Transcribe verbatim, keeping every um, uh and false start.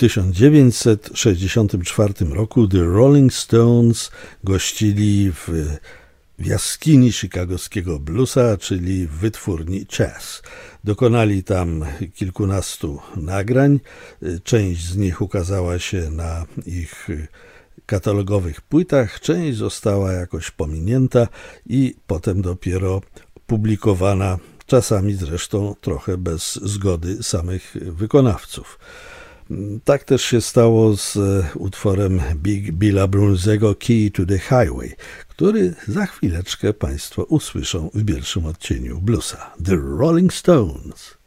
tysiąc dziewięćset sześćdziesiątym czwartym roku The Rolling Stones gościli w, w jaskini chicagowskiego bluesa, czyli w wytwórni Chess. Dokonali tam kilkunastu nagrań. Część z nich ukazała się na ich katalogowych płytach, część została jakoś pominięta i potem dopiero publikowana, czasami zresztą trochę bez zgody samych wykonawców. Tak też się stało z utworem Big Billa Brunzego Key to the Highway, który za chwileczkę Państwo usłyszą w pierwszym odcieniu bluesa. The Rolling Stones.